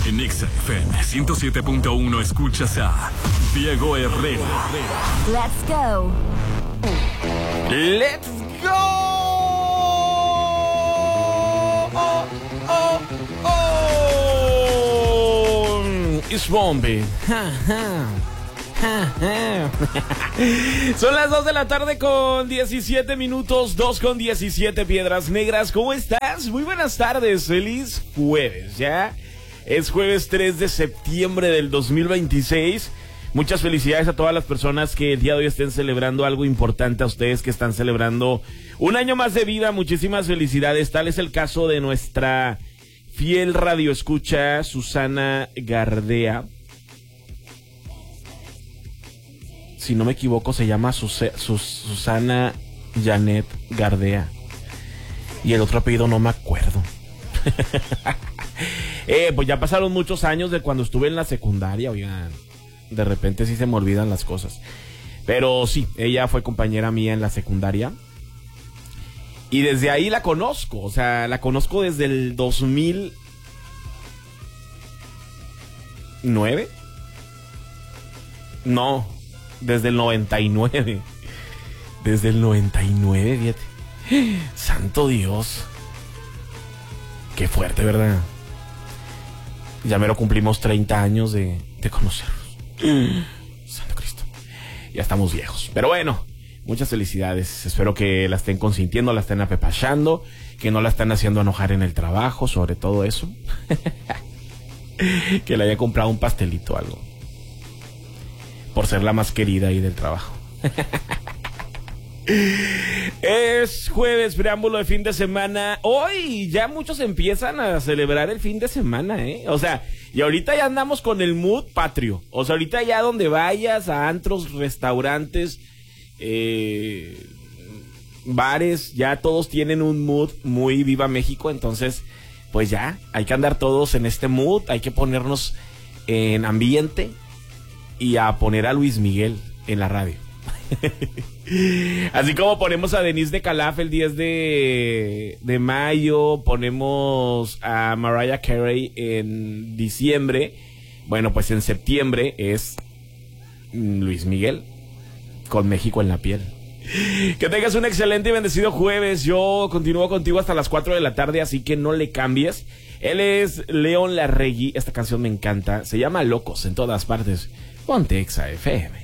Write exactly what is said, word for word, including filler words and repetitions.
En Exa F M ciento siete punto uno escuchas a Diego Herrera. Let's go. Let's go. Oh, oh, oh. It's bombing. Son las dos de la tarde con diecisiete minutos, dos con diecisiete Piedras Negras. ¿Cómo estás? Muy buenas tardes, feliz jueves, ¿ya? Es jueves tres de septiembre del dos mil veintiséis. Muchas felicidades a todas las personas que el día de hoy estén celebrando algo importante, a ustedes que están celebrando un año más de vida. Muchísimas felicidades. Tal es el caso de nuestra fiel radioescucha Susana Gardea. Si no me equivoco, se llama Sus- Sus- Susana Janet Gardea. Y el otro apellido no me acuerdo. eh, pues ya pasaron muchos años de cuando estuve en la secundaria, oigan. De repente sí se me olvidan las cosas. Pero sí, ella fue compañera mía en la secundaria. Y desde ahí la conozco. O sea, la conozco desde el dos mil nueve. No, desde el noventa y nueve. Desde el noventa y nueve, fíjate. Santo Dios. Qué fuerte, ¿verdad? Ya mero cumplimos treinta años de, de conocernos. Santo Cristo. Ya estamos viejos. Pero bueno, muchas felicidades. Espero que la estén consintiendo, la estén apepachando, que no la estén haciendo enojar en el trabajo, sobre todo eso. Que le haya comprado un pastelito o algo. Por ser la más querida ahí del trabajo. Es jueves, preámbulo de fin de semana. Hoy ya muchos empiezan a celebrar el fin de semana, ¿eh? O sea, y ahorita ya andamos con el mood patrio. O sea, ahorita ya donde vayas, a antros, restaurantes, eh, bares, ya todos tienen un mood muy viva México. Entonces, pues ya, hay que andar todos en este mood. Hay que ponernos en ambiente y a poner a Luis Miguel en la radio. Así como ponemos a Denise de Calaf el diez de, de mayo, ponemos a Mariah Carey en diciembre. Bueno, pues en septiembre es Luis Miguel con México en la piel. Que tengas un excelente y bendecido jueves. Yo continúo contigo hasta las cuatro de la tarde, así que no le cambies. Él es León Larregui. Esta canción me encanta. Se llama Locos en todas partes. Ponte Exa F M.